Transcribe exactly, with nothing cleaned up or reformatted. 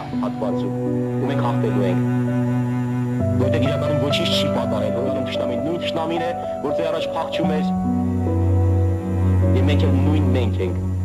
հատվածում, ու մենք հաղթելու ենք։ Որտեղ իրականում ոչինչ չի պատահել, որոնում թշնամին նույն թշնամին է, որ ձեր առաջ փախչում էր, եւ մենք էլ նույն մենք ենք։